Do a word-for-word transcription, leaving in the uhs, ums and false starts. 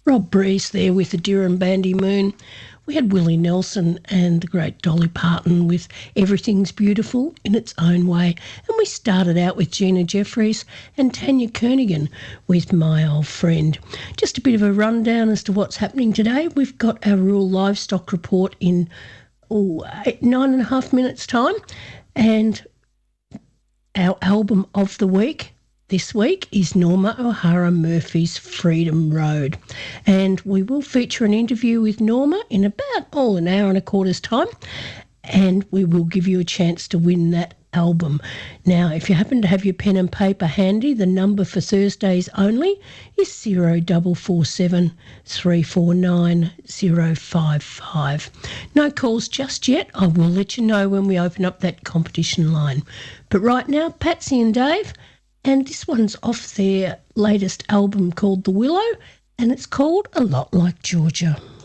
Rob Breeze there with the Deer and Bandy Moon. We had Willie Nelson and the great Dolly Parton with Everything's Beautiful in Its Own Way. And we started out with Gina Jeffries and Tanya Kernigan with My Old Friend. Just a bit of a rundown as to what's happening today. We've got our rural livestock report in oh, eight, nine and a half minutes' time. And our album of the week this week is Norma O'Hara Murphy's Freedom Road. And we will feature an interview with Norma in about, oh, an hour and a quarter's time. And we will give you a chance to win that album. Now, if you happen to have your pen and paper handy, the number for Thursdays only is zero four four seven, three four nine, zero five five. No calls just yet. I will let you know when we open up that competition line. But right now, Patsy and Dave, and this one's off their latest album called The Willow, and it's called A Lot Like Georgia.